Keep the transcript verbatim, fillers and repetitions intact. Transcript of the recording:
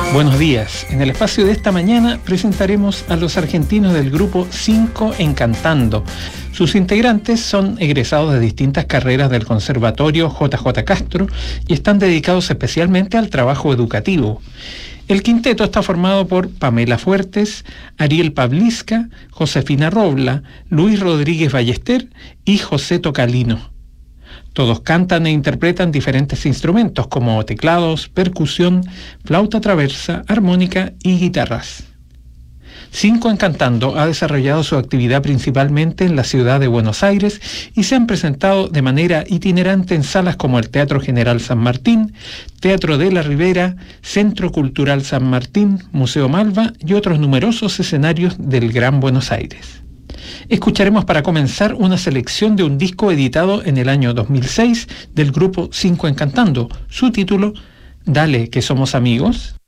Buenos días. En el espacio de esta mañana presentaremos a los argentinos del grupo Cinco Encantando. Sus integrantes son egresados de distintas carreras del Conservatorio J J Castro y están dedicados especialmente al trabajo educativo. El quinteto está formado por Pamela Fuertes, Ariel Pavlisca, Josefina Robla, Luis Rodríguez Ballester y José Tocalino. Todos cantan e interpretan diferentes instrumentos como teclados, percusión, flauta traversa, armónica y guitarras. Cinco Encantando ha desarrollado su actividad principalmente en la ciudad de Buenos Aires y se han presentado de manera itinerante en salas como el Teatro General San Martín, Teatro de la Ribera, Centro Cultural San Martín, Museo Malva y otros numerosos escenarios del Gran Buenos Aires. Escucharemos para comenzar una selección de un disco editado en el año dos mil seis del grupo Cinco Encantando. Su título, Dale que somos amigos.